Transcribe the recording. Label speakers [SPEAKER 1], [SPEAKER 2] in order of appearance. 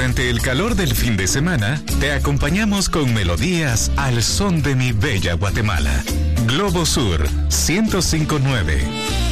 [SPEAKER 1] Durante el calor del fin de semana, te acompañamos con melodías al son de mi bella Guatemala. Globo Sur 105.9.